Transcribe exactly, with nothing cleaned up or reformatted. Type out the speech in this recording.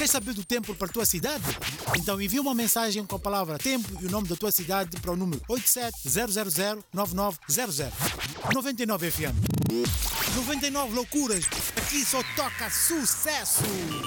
Queres saber do tempo para a tua cidade? Então envia uma mensagem com a palavra tempo e o nome da tua cidade para o número oito sete zero zero zero nove nove zero zero. noventa e nove F M. noventa e nove loucuras. Aqui só toca sucesso.